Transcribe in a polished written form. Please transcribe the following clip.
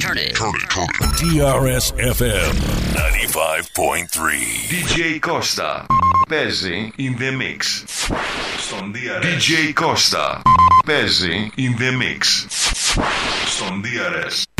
DRS FM 95.3. DJ Costa παίζει in the mix. Στον DRS. DJ Costa παίζει in the mix. Στον DRS.